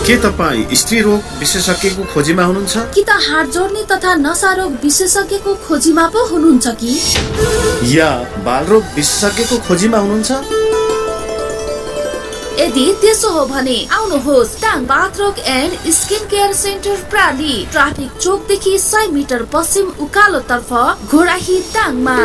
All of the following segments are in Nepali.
के तपाईँ स्त्री रोग विशेषज्ञको खोजीमा हुनुहुन्छ? कि त हाड जोड्ने तथा नसा रोग विशेषज्ञको खोजीमा पो हुनुहुन्छ कि? या बालरोग विशेषज्ञको खोजीमा हुनुहुन्छ? यदि त्यसो हो भने आउनुहोस् टाङ बाथ रोग and skin care centre प्राली, traffic चोकदेखि 100 metre पश्चिम उकालो तर्फ, घोराही टाङमा।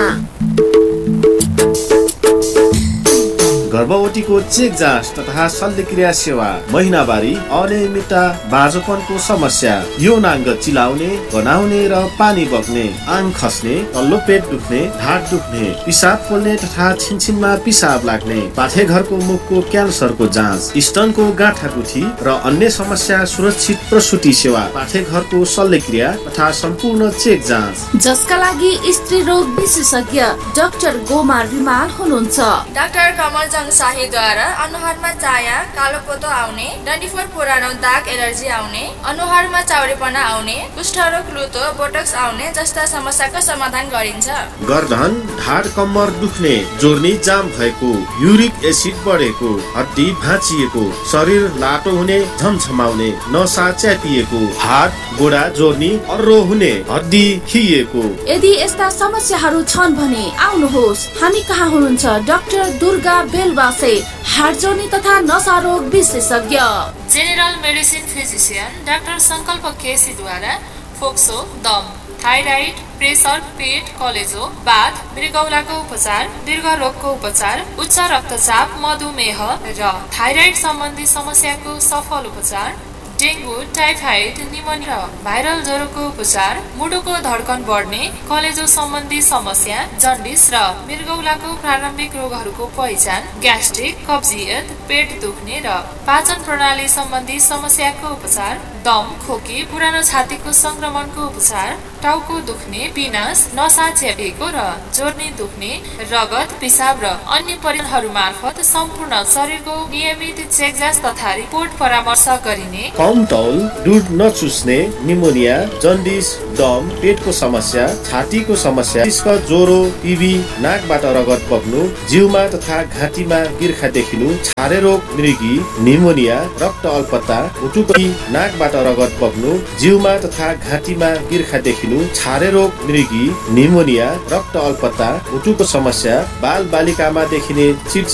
गर्भवतीको चेक जाँच तथा शल्यक्रिया सेवा, महिनावारी अनियमितता, बाँझोपनको समस्या, यौनाङ्ग चिलाउने, गनाउने र पानी बग्ने, आङ खस्ने, तल्लो पेट दुख्ने, ढाड दुख्ने, पिसाब पोल्ने तथा छिनछिनमा पिसाब लाग्ने, पाठेघरको मुखको क्यान्सरको जाँच, स्तनको गाँठागुठी र अन्य समस्या, सुरक्षित प्रसुति सेवा, पाठेघरको शल्यक्रिया तथा सम्पूर्ण चेक जाँच, जसका लागि स्त्री रोग विशेषज्ञ डाक्टर गोमार रिमाल हुनुहुन्छ। डाक्टर कमल शाहीद्वारा अनुहारमा चाया, कालोपोतो आउने, डन्डीफोर पुरानो दाग एलर्जी आउने, अनुहारमा चाउरेपना आउने, कुष्ठरोग, लुतो, बोटक्स आउने जस्ता समस्याको समाधान गरिन्छ। गर्दन, ढाड, कम्मर दुख्ने, जोर्नी जाम भएको, युरिक एसिड बढेको, हड्डी भाँचिएको, शरीर लाटो हुने, झमझमाउने, नसा च्यापिएको, हात गोडा जोर्नी अर्रो हुने, हड्डी खिएको। यदि यस्ता समस्याहरू छन् भने आउनुहोस्, हामी कहाँ हुनुहुन्छ डाक्टर दुर्गा बेलवासे, हाड जोर्नी तथा नसा रोग विशेषज्ञ। जेनरल मेडिसिन फिजिशियन डाक्टर संकल्प केसीद्वारा फोक्सो, दम, थाइराइड, प्रेसर, पेट, कलेजो, बाथ, मृगौलाको उपचार, दीर्घ रोगको उपचार, उच्च रक्तचाप, मधुमेह र थाइराइड सम्बन्धी समस्याको सफल उपचार, डेङ्गु, टाइफाइड, निमोनिया, भाइरल ज्वरोको उपचार, मुटुको धड्कन बढ्ने, कलेजो सम्बन्धी समस्या, जन्डिस र मृगौलाको प्रारम्भिक रोगहरूको पहिचान, ग्यास्ट्रिक, कब्जियत, पेट दुख्ने र पाचन प्रणाली सम्बन्धी समस्याको उपचार, दम, खोकी, पुरानो छातीको संक्रमणको उपचार, टाउको दुख्ने, पिनास, नसा च्यापिएको र जोर्नी दुख्ने, रगत, पिसाब र अन्य परिणामहरू मार्फत सम्पूर्ण शरीरको नियमित चेक जाँच तथा रिपोर्ट परामर्श गरिने। कम तौल, दुध नचुस्ने, निमोनिया, जन्डिस, दम, पेटको समस्या, छातीको समस्या, ज्वरो, टिभी, नाकबाट रगत बग्नु, जिउमा तथा घाँटीमा बिर्खा देखिनु, छारे रोग, मृगी, निमोनिया, रक्त अल्पत्ता, मुटुको नाकबाट रगत बग्नु, जिउमा तथा घाँटीमा बिर्खा देखिनु, छारे रोग, मृगी, निमोनिया, रक्त अल्पत्ता, मुटुको समस्या, बाल बालिकामा देखिने